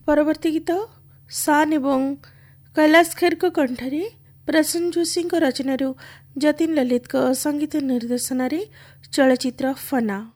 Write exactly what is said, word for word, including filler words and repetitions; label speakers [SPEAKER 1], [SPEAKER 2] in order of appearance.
[SPEAKER 1] परवर्ती गीत शान एवं कैलाश खेर कंठरे प्रसून जोशी रचन जतिन ललित संगीत निर्देशन चलचित्र फना।